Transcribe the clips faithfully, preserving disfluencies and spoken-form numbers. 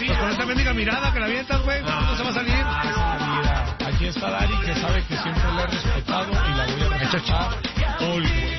Pues con esta mendiga mirada que la avientas, güey, no, no se va a salir. Ah, mira, aquí está Dari, que sabe que siempre la he respetado y la voy a respetar hoy, güey.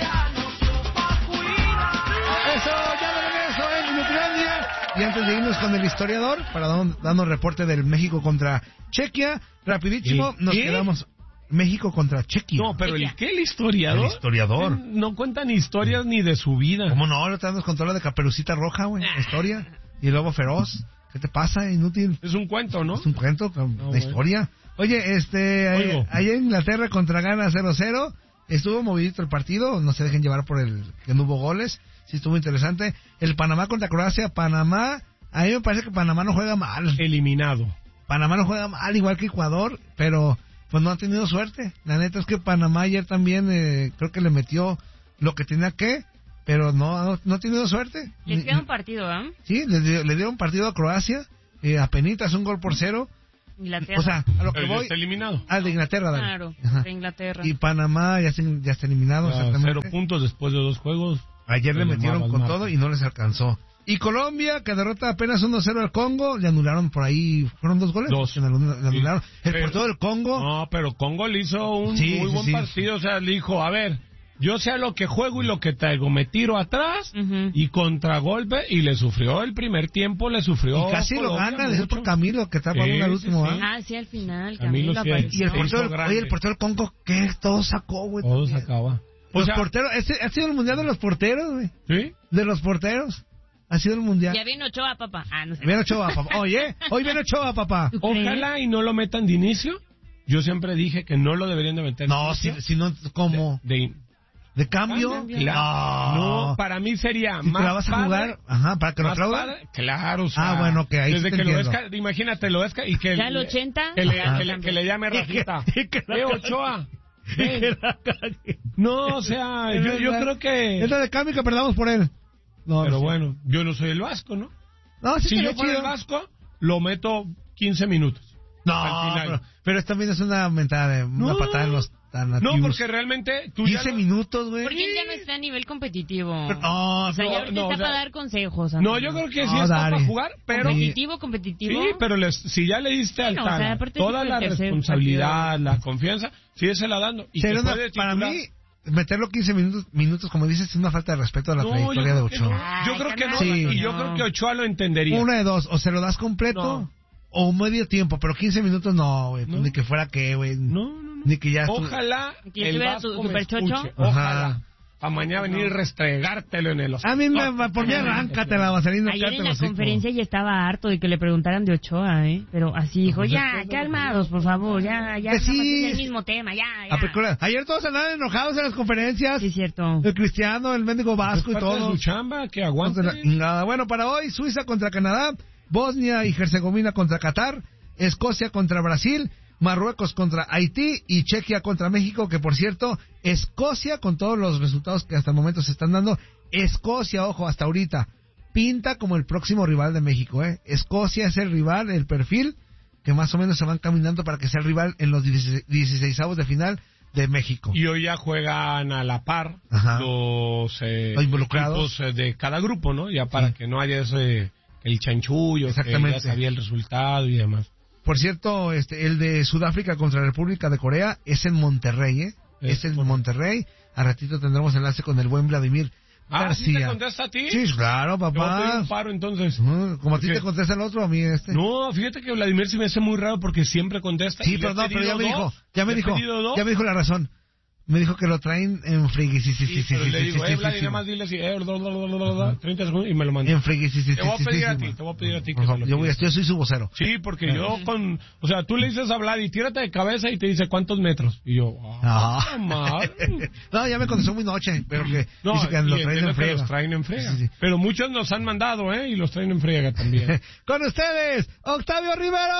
Eso, ya de regreso en Nutrilandia. Y antes de irnos con el historiador, para dar- darnos reporte del México contra Chequia, rapidísimo, ¿Y nos qué? quedamos... México contra Chequia. No, pero ¿el qué? ¿El historiador? El historiador. No cuentan historias ni de su vida. ¿Cómo no? Ahora te nos contó la de Caperucita Roja, güey, la historia. Y el lobo feroz. ¿Qué te pasa, inútil? Es un cuento, ¿no? Es un cuento, con No, la bueno. historia. Oye, este, Oigo. ahí en Inglaterra contra Ghana cero cero. Estuvo movidito el partido, no se dejen llevar por el que no hubo goles. Sí estuvo interesante. El Panamá contra Croacia, Panamá, a mí me parece que Panamá no juega mal. Eliminado. Panamá no juega mal, igual que Ecuador, pero pues no ha tenido suerte. La neta es que Panamá ayer también eh, creo que le metió lo que tenía que, pero no, no, no ha tenido suerte. Les queda un partido, ¿eh? Sí, le, dio- le dieron partido a Croacia, eh, apenitas un gol por cero. Inglaterra. O sea, a lo que Pero ya voy... está eliminado. Al de Inglaterra, Dani. Claro, Ajá. de Inglaterra. Y Panamá ya, se- ya está eliminado, Ah, exactamente. cero puntos después de dos juegos. Ayer le Se metieron llamaba con el todo marco. y no les alcanzó. Y Colombia, que derrota apenas uno cero al Congo, le anularon por ahí, ¿fueron dos goles? Dos. Que le anularon. le anularon. Sí. El Pero- portero del Congo, No, pero Congo le hizo un Sí, muy sí, buen sí. partido. O sea, le dijo, a ver, yo sé a lo que juego y lo que traigo. Me tiro atrás Ujú. y contragolpe. Y le sufrió el primer tiempo, le sufrió. y casi lo Colombia gana, le dio por mucho. Camilo, que estaba Sí, al sí, último, sí. ¿ah? Ah, sí, al final, Camilo Camilo sí. apareció. Y el Se portero, hizo grande. oye, el portero del Congo, ¿qué? Todo sacó, güey. Todo también. sacaba. O Los sea, porteros, este ha sido el mundial de los porteros, güey. ¿sí? De los porteros. Ha sido el mundial. Ya vino Ochoa, papá. Ah, no sé. Viene Ochoa, papá. Oye, hoy viene Ochoa, papá. ¿Tú crees? Ojalá y no lo metan de inicio. Yo siempre dije que no lo deberían de meter. de No, si, inicio. si no, ¿cómo? De, ¿De cambio? Cambio. Claro. No. No, para mí sería Si te más la vas a padre- jugar, ajá, para que lo más aplaudan. padre- Claro, o sea, Ah, bueno, que ahí sí desde te que lo entiendo. desca, imagínate, lo desca y que Ya al le- ochenta, que le, ajá. que le, que le llame Rafita. Y que la Eh, cague. Ochoa. Que ven. la cague. No, o sea, Es yo, yo verdad. creo que... Es la de cambio que perdamos por él. No, Pero no, bueno, yo no soy el Vasco, ¿no? No, sí Si estaría yo fuera el chido. Vasco, lo meto quince minutos. No, al final. pero, pero esto también es una mentada, de- una No. patada en los tan No, nativos. porque realmente tú ya quince no- minutos, güey. Porque él ya no está a nivel competitivo. Pero- no, O sea, no, ya ahorita no, está o sea, para dar consejos. No, Antonio. yo creo que sí No, está Dari. para jugar, pero... Competitivo, competitivo. Sí, pero les, si ya le diste al Bueno, o sea, Tano aparte toda sí fue la el tercer responsabilidad, partido. la confianza, síguesela dando. Y Sería que una- puede para titular. mí, meterlo quince minutos, minutos, como dices, es una falta de respeto a la No, trayectoria yo de creo que no. Ochoa. Yo Ay, creo que no, Sí. y yo creo que Ochoa lo entendería. Una de dos, o se lo das completo, No. o medio tiempo, pero quince minutos no, güey. Pues No. ni que fuera que, güey. No, no, no. Ni que ya... estu- Ojalá Que ya el tuviera Vasco tu me superchocho. escuche. Ajá. Ojalá. A mañana venir y restregártelo en el A mí me, por mí arráncatela, Vaselina. Ayer en cállate la el hocico. conferencia ya estaba harto de que le preguntaran de Ochoa, ¿eh? Pero así dijo, Pues ya, es que- calmados, por favor, ya, ya, Que nada más sí. es el mismo tema, ya, Ah, ya. pero claro, ayer todos andaban enojados en las conferencias. Sí, es cierto. El Cristiano, el mendigo Vasco y Es parte de todo. su chamba, que Hijos aguante. de la chingada. Bueno, para hoy, Suiza contra Canadá, Bosnia y Herzegovina contra Qatar, Escocia contra Brasil, Marruecos contra Haití y Chequia contra México, que por cierto, Escocia, con todos los resultados que hasta el momento se están dando, Escocia, ojo, hasta ahorita, pinta como el próximo rival de México, ¿eh? Escocia es el rival, el perfil, que más o menos se van caminando para que sea el rival en los dieciseisavos de final de México. Y hoy ya juegan a la par Ajá. los, eh, Los involucrados. equipos, eh, de cada grupo, ¿no? Ya para Sí. que no haya ese el chanchullo, que Exactamente. ya sabía el resultado y demás. Por cierto, este, el de Sudáfrica contra la República de Corea es en Monterrey, ¿eh? Es, Es en correcto. Monterrey. A ratito tendremos enlace con el buen Vladimir Ah, ¿sí te García. contesta a ti? Sí, claro, Te voy a pedir papá. un paro entonces. Ujú, Como a ti ¿Por te qué? contesta el otro, a mí este. No, fíjate que Vladimir se me hace muy raro porque siempre contesta. sí, y le pero he no, pero ya pedido me dijo, dos, ya me le he dijo, pedido dos. ya me dijo la razón. Me dijo que lo traen en frigui, sí, sí, sí, Sí, sí, pero sí, le sí, digo, sí, eh, sí, Vlad, y sí. nada más dile así, eh, bla, bla, bla, bla, bla, treinta segundos y me lo manda. En frigui, sí, sí, Te voy a sí, pedir sí, a sí, ti, sí. te voy a pedir a ti que Por se favor, lo yo, voy, pidas. yo soy su vocero. Sí, porque yo con... O sea, tú le dices a Vlad y tírate de cabeza y te dice cuántos metros. Y yo, ah, Ah. mal. No, ya me contestó muy noche, pero que No, dice que y lo traen entiendo en que friega. los traen en friega. Sí, sí, sí. Pero muchos nos han mandado, ¿eh? Y los traen en friega también. Con ustedes, Octavio Rivero.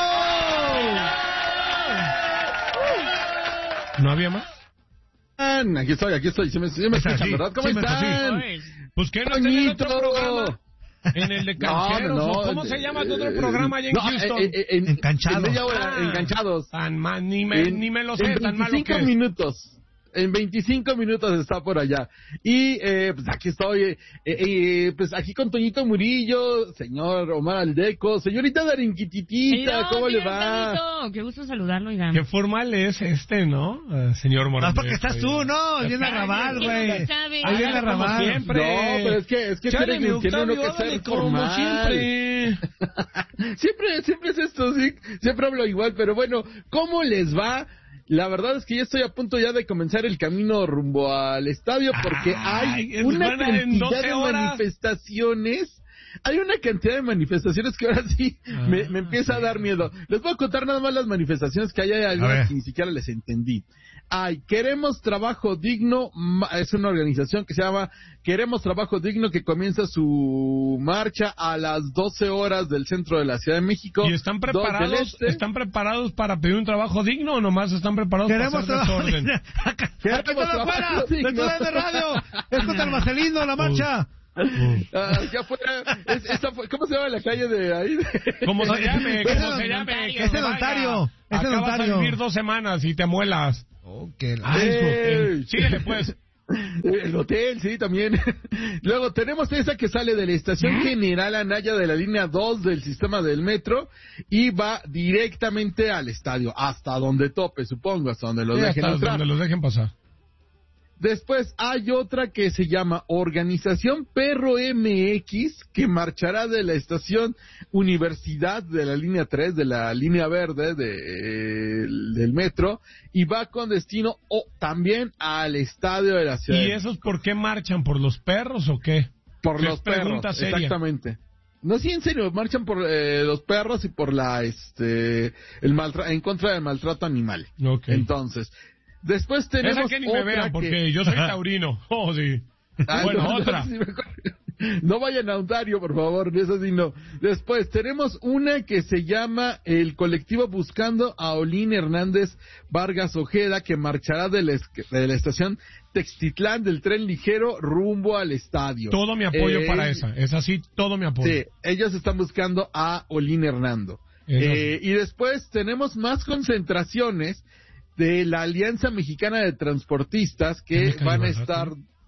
¿No había más? Aquí estoy, aquí estoy. Sí me, sí me Está, escuchan, sí, ¿verdad? ¿Cómo sí me- están? Pues que no tienen otro Toñito. programa. En el de cancheros. No, no, ¿o ¿Cómo no, se llama tu eh, otro programa allá en no, Houston? eh, eh, en, Enganchados. En media hora, Ah, enganchados. Tan mal, ni me, En- ni me lo sé, en tan malo que veinticinco es. minutos. En veinticinco minutos está por allá. Y eh, pues aquí estoy, eh, eh, pues aquí con Toñito Murillo, señor Omar Aldeco, señorita Darinquititita, ¿cómo le va? Toñito, qué gusto saludarlo, oigan. Qué formal es este, ¿no? Uh, señor Morales. No, porque estás tú, ¿no? Viene Arrabal, güey. Ahí viene Arrabal. Siempre. No, pero es que, es que Chale, tiene, tiene uno que ser formal. Siempre. siempre, siempre es esto, sí. Siempre hablo igual, pero bueno, ¿cómo les va? La verdad es que ya estoy a punto ya de comenzar el camino rumbo al estadio porque Ay, hay una cantidad de horas. manifestaciones. Hay una cantidad de manifestaciones que ahora sí ah, me, me empieza a dar miedo. Les voy a contar nada más las manifestaciones que hay, hay algunas que ni siquiera les entendí. Hay Queremos Trabajo Digno, es una organización que se llama Queremos Trabajo Digno, que comienza su marcha a las doce horas del centro de la Ciudad de México. ¿Y están preparados este. están preparados para pedir un trabajo digno o nomás están preparados Queremos para hacer desorden? Acá, acá está afuera, de radio, es contra el Marcelino, la marcha. Uh. Uh, ya fuera, es, esa fue, ¿cómo se llama la calle de ahí? ¿Cómo se llame? ¿Cómo se llame? Es el Ontario. Es el Acabas de Ontario. vivir dos semanas y te muelas. Okay. Ay, hey. Síguele pues. El hotel, sí, también. Luego tenemos esa que sale de la estación General Anaya de la línea dos del sistema del metro y va directamente al estadio, hasta donde tope, supongo, hasta donde los sí, dejen hasta entrar. donde los dejen pasar. Después hay otra que se llama Organización Perro M X, que marchará de la estación Universidad de la línea tres, de la línea verde de, eh, del metro, y va con destino oh, también al estadio de la ciudad. ¿Y esos por qué marchan? ¿Por los perros o qué? Por los perros, seria. Exactamente. No, sí, en serio, marchan por eh, los perros y por la, este, el maltra- en contra del maltrato animal. Okay. Entonces... Después tenemos esa que ni me vean, porque que... yo soy taurino. Oh, sí. Ah, bueno, no, otra. No, no vayan a Ontario, por favor, eso sí no. Después tenemos una que se llama el colectivo Buscando a Olín Hernández Vargas Ojeda, que marchará de la, de la estación Textitlán del tren ligero rumbo al estadio. Todo mi apoyo eh, para esa. Es así, todo mi apoyo. Sí, ellos están buscando a Olín Hernando. Eh, y después tenemos más concentraciones de la Alianza Mexicana de Transportistas que van a estar...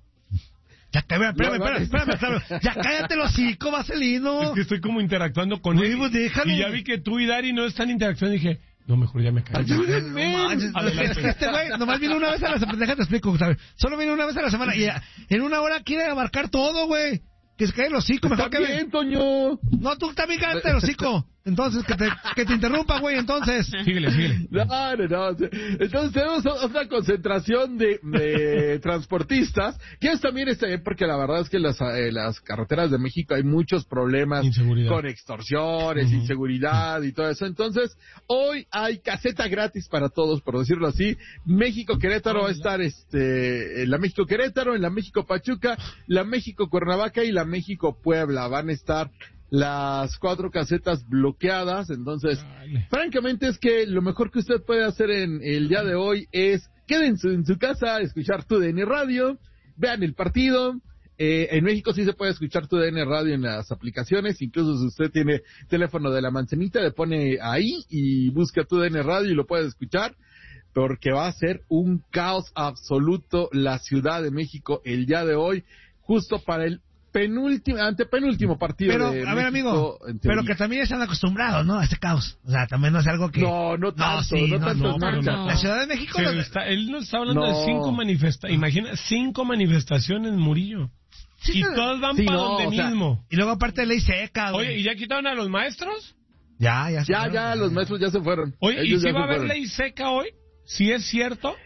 Ya, espérame, espérame, espérame, espérame, ya cállate los hocico, Marcelino. Es que estoy como interactuando con Uy, él. pues déjalo. Y ya vi que tú y Dari no están interactuando y dije, no, mejor ya me callo. Ayúdenme. No manches, es que este güey nomás viene una vez a la semana, déjate explico, ¿sabes? Solo viene una vez a la semana y en una hora quiere abarcar todo, güey. Que se cae el hocico, mejor Está que... bien, Toño. No, tú también cállate el hocico. Entonces, que te, que te interrumpa, güey, entonces. Síguele, síguele. No, no, no. Entonces tenemos otra concentración de, de transportistas, que es también este, porque la verdad es que las, eh, las carreteras de México hay muchos problemas Inseguridad. Con extorsiones, uh-huh. inseguridad y todo eso. Entonces, hoy hay caseta gratis para todos, por decirlo así. México Querétaro va a estar este, en la México Querétaro, en la México Pachuca, la México Cuernavaca y la México Puebla. Van a estar las cuatro casetas bloqueadas, entonces Dale. francamente es que lo mejor que usted puede hacer en el día de hoy es quédense en su casa, escuchar tu D N Radio, vean el partido. Eh, en México sí se puede escuchar tu D N Radio en las aplicaciones, incluso si usted tiene teléfono de la manzanita, le pone ahí y busca tu D N Radio y lo puede escuchar, porque va a ser un caos absoluto la Ciudad de México el día de hoy, justo para el penúltimo, antepenúltimo partido pero, de a ver, México, amigo, pero que también están acostumbrados, ¿no? A este caos. O sea, también no es algo que... No, no tanto, no, sí, no, no, tanto. no, No, no. La Ciudad de México... Pero lo... está, él nos está hablando no. de cinco manifestaciones. Imagina, cinco manifestaciones, Murillo. Sí, y pero... todos van sí, para no, donde o sea, mismo. Y luego aparte de ley seca, güey. Oye, ¿y ya quitaron a los maestros? Ya, ya. Ya, ya, ya, los maestros ya se fueron. Oye, Ellos ¿y si va a haber fueron. ley seca hoy? ¿Sí es cierto?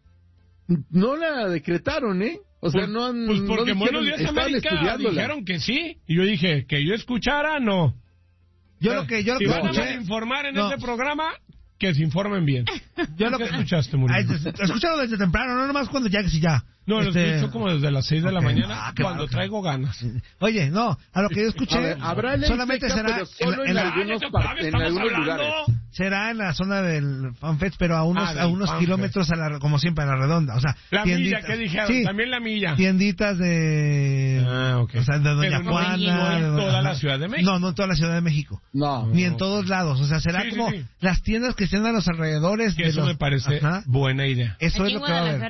No la decretaron, ¿eh? O sea, pues, no han... Pues porque no Buenos Días América dijeron que sí. Y yo dije, que yo escuchara, no. Yo lo que yo lo si que van escuché... a informar en no. este programa, que se informen bien. Yo lo ¿Qué que escuchaste, Murillo? Escúchalo desde temprano, no nomás cuando ya que si ya. No, este... lo escucho como desde las seis de la okay. mañana, ah, cuando claro, traigo ganas. Oye, no, a lo que yo escuché, a ver, habrá ley solamente seca, será pero solo en, en, en, la, algunos, par, en algunos lugares. Será en la zona del FanFest, pero a unos ah, a unos kilómetros, a la, como siempre, a la redonda. O sea, la milla, ¿qué dijeron? Sí, también la milla. Tienditas de... Ah, ok. O sea, de Doña pero Juana. No en toda ajá. la Ciudad de México. No, no en toda la Ciudad de México. No. Ni en todos lados. O sea, será sí, como sí, sí. las tiendas que estén a los alrededores. Que de eso los... me parece ajá. buena idea. Eso es lo que va a haber.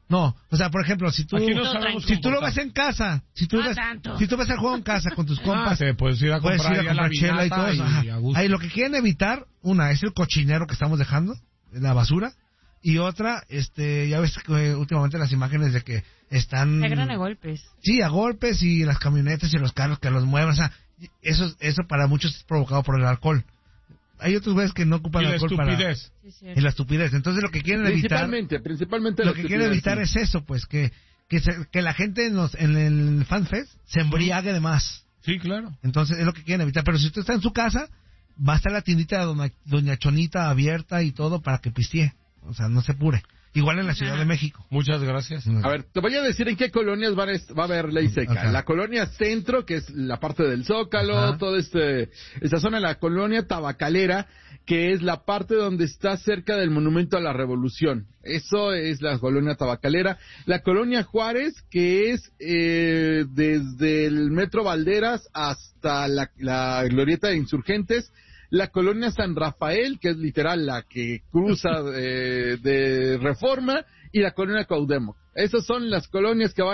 No, o sea, por ejemplo, si tú, Aquí no sabemos si tú lo comportar. ves en casa, si tú, No ves, tanto. si tú ves el juego en casa con tus compas, Ah, te puedes ir a puedes comprar, ir a ya la comprar chela y todo viñata eso. y ajá. a gusto. Ahí lo que quieren evitar, una, es el cochinero que estamos dejando, la basura, y otra, este, ya ves que eh, últimamente las imágenes de que están... Se agarran a golpes. Sí, a golpes y las camionetas y los carros que los mueven, o sea, eso, eso para muchos es provocado por el alcohol. Hay otros güeyes que no ocupan Y la alcohol para... estupidez. Sí, sí. Y la estupidez. Entonces lo que quieren evitar... Principalmente, principalmente Lo la que quieren estupidez, evitar sí. es eso, pues, que que, se- que la gente en, los, en el FanFest se embriague de más. Sí, claro. Entonces es lo que quieren evitar. Pero si usted está en su casa, va a estar la tiendita de Doña, Doña Chonita abierta y todo para que pistee. O sea, no se apure. Igual en la Ciudad de México. Muchas gracias. A ver, te voy a decir en qué colonias va a, est- va a haber ley seca. Ajá. La colonia Centro, que es la parte del Zócalo, Ajá. toda este, esta zona, la colonia Tabacalera, que es la parte donde está cerca del Monumento a la Revolución. Eso es la colonia Tabacalera. La colonia Juárez, que es eh, desde el Metro Valderas hasta la, la Glorieta de Insurgentes. La colonia San Rafael, que es literal la que cruza eh, de Reforma, y la colonia Cuauhtémoc. Esas son las colonias que van